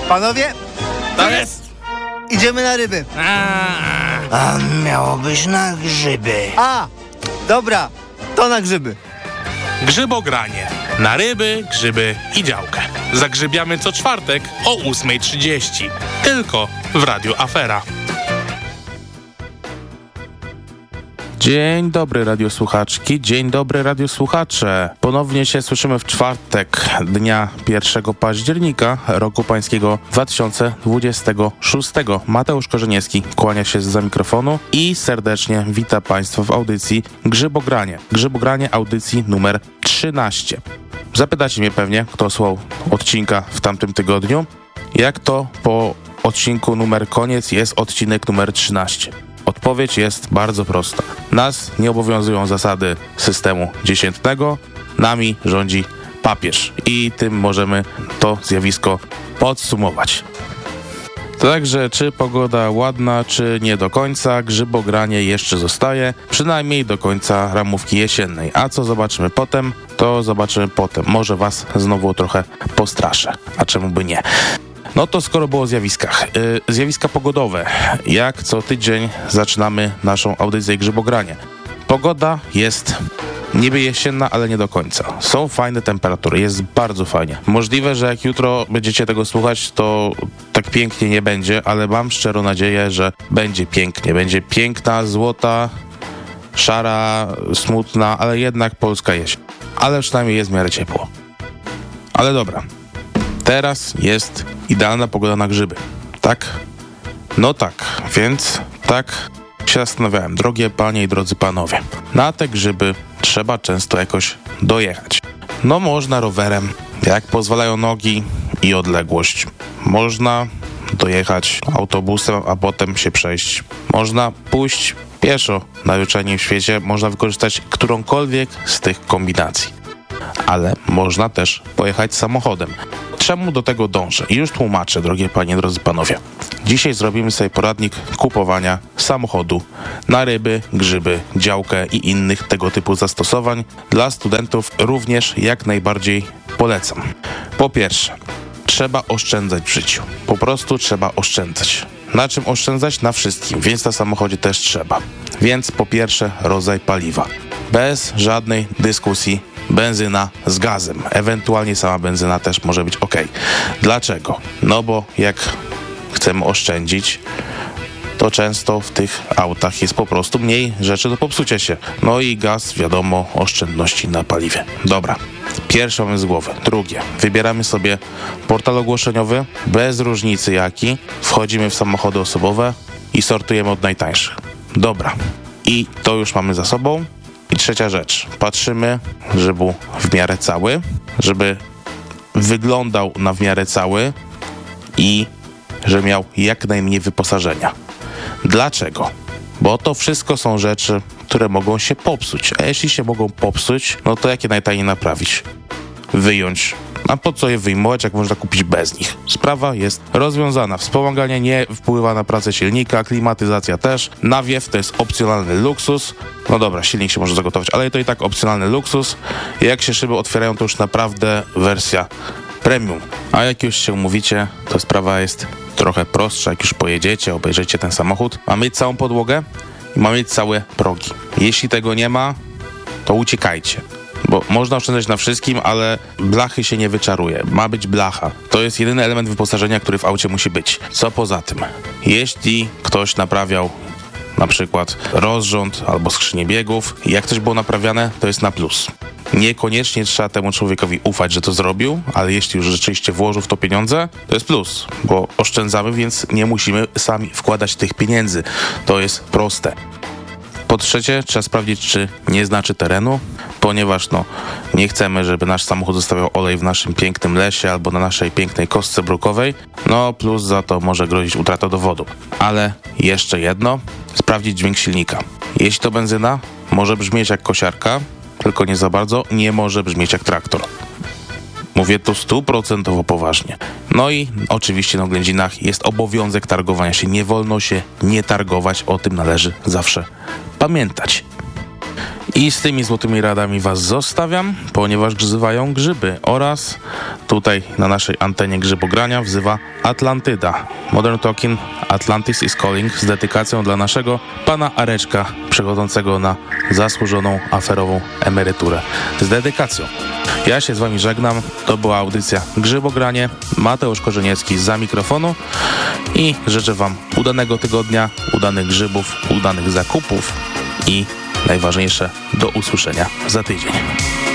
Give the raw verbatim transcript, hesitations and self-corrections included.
Panowie, To jest! idziemy na ryby. A miało być na grzyby. A, dobra, to na grzyby. Grzybogranie. Na ryby, grzyby i działkę. Zagrzybiamy co czwartek o ósma trzydzieści. Tylko w Radiu Afera. Dzień dobry radiosłuchaczki, dzień dobry radiosłuchacze. Ponownie się słyszymy w czwartek, dnia pierwszego października roku pańskiego dwa tysiące dwudziestego szóstego. Mateusz Korzeniewski kłania się zza mikrofonu i serdecznie wita Państwa w audycji Grzybogranie. Grzybogranie audycji numer trzynaście. Zapytacie mnie pewnie, kto słuchał odcinka w tamtym tygodniu, jak to po odcinku numer koniec jest odcinek numer trzynaście. Odpowiedź jest bardzo prosta. Nas nie obowiązują zasady systemu dziesiętnego, nami rządzi papież i tym możemy to zjawisko podsumować. Także czy pogoda ładna, czy nie do końca, grzybogranie jeszcze zostaje, przynajmniej do końca ramówki jesiennej. A co zobaczymy potem, to zobaczymy potem. Może was znowu trochę postraszę, a czemu by nie. No to skoro było o zjawiskach. Yy, zjawiska pogodowe. Jak co tydzień zaczynamy naszą audycję Grzybogranie. Pogoda jest niby jesienna, ale nie do końca. Są fajne temperatury, jest bardzo fajnie. Możliwe, że jak jutro będziecie tego słuchać, to tak pięknie nie będzie, ale mam szczerą nadzieję, że będzie pięknie. Będzie piękna, złota, szara, smutna, ale jednak polska jesień. Ale przynajmniej jest w miarę ciepło. Ale dobra. Teraz jest idealna pogoda na grzyby. Tak? No tak, więc tak się zastanawiałem. Drogie panie i drodzy panowie, na te grzyby trzeba często jakoś dojechać. No można rowerem, jak pozwalają nogi i odległość. Można dojechać autobusem, a potem się przejść. Można pójść pieszo, najzwyczajniej w świecie. Można wykorzystać którąkolwiek z tych kombinacji. Ale można też pojechać samochodem. Czemu do tego dążę? I już tłumaczę, drogie panie, drodzy panowie. Dzisiaj zrobimy sobie poradnik kupowania samochodu na ryby, grzyby, działkę i innych tego typu zastosowań. Dla studentów również jak najbardziej polecam. Po pierwsze, trzeba oszczędzać w życiu. Po prostu trzeba oszczędzać. Na czym oszczędzać? Na wszystkim, więc na samochodzie też trzeba. Więc po pierwsze, rodzaj paliwa. Bez żadnej dyskusji. Benzyna z gazem. Ewentualnie sama benzyna też może być ok. Dlaczego? No bo jak chcemy oszczędzić, to często w tych autach jest po prostu mniej rzeczy do popsucia się. No i gaz, wiadomo, oszczędności na paliwie. Dobra, pierwsze mamy z głowy. Drugie, wybieramy sobie portal ogłoszeniowy, bez różnicy jaki. Wchodzimy w samochody osobowe i sortujemy od najtańszych. Dobra, i to już mamy za sobą. I trzecia rzecz, patrzymy, żeby był w miarę cały, żeby wyglądał na w miarę cały i że miał jak najmniej wyposażenia. Dlaczego? Bo to wszystko są rzeczy, które mogą się popsuć. A jeśli się mogą popsuć, no to jak je najtaniej naprawić? Wyjąć. A po co je wyjmować, jak można kupić bez nich? Sprawa jest rozwiązana. Wspomaganie nie wpływa na pracę silnika, klimatyzacja też. Nawiew to jest opcjonalny luksus. No dobra, silnik się może zagotować, ale to i tak opcjonalny luksus. Jak się szyby otwierają, to już naprawdę wersja premium. A jak już się umówicie, to sprawa jest trochę prostsza. Jak już pojedziecie, obejrzycie ten samochód, ma mieć całą podłogę i ma mieć całe progi. Jeśli tego nie ma, to uciekajcie. Bo można oszczędzać na wszystkim, ale blachy się nie wyczaruje. Ma być blacha. To jest jedyny element wyposażenia, który w aucie musi być. Co poza tym? Jeśli ktoś naprawiał na przykład rozrząd albo skrzynię biegów i jak coś było naprawiane, to jest na plus. Niekoniecznie trzeba temu człowiekowi ufać, że to zrobił, ale jeśli już rzeczywiście włożył w to pieniądze, to jest plus, bo oszczędzamy, więc nie musimy sami wkładać tych pieniędzy. To jest proste. Po trzecie, trzeba sprawdzić, czy nie znaczy terenu, ponieważ no, nie chcemy, żeby nasz samochód zostawiał olej w naszym pięknym lesie albo na naszej pięknej kostce brukowej, no plus za to może grozić utrata dowodu. Ale jeszcze jedno, sprawdzić dźwięk silnika. Jeśli to benzyna, może brzmieć jak kosiarka, tylko nie za bardzo, nie może brzmieć jak traktor. Mówię to stuprocentowo poważnie. No i oczywiście na oględzinach jest obowiązek targowania się. Nie wolno się nie targować, o tym należy zawsze pamiętać. I z tymi złotymi radami was zostawiam, ponieważ wzywają grzyby oraz tutaj na naszej antenie Grzybogrania wzywa Atlantyda. Modern Talking Atlantis is Calling z dedykacją dla naszego pana Areczka, przechodzącego na zasłużoną aferową emeryturę. Z dedykacją. Ja się z wami żegnam. To była audycja Grzybogranie. Mateusz Korzeniecki za mikrofonu i życzę wam udanego tygodnia, udanych grzybów, udanych zakupów i najważniejsze, do usłyszenia za tydzień.